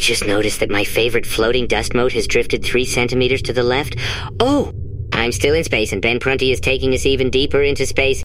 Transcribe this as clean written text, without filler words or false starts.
just noticed that my favorite floating dust mote has drifted 3 centimeters to the left. Oh! I'm still in space, and Ben Prunty is taking us even deeper into space.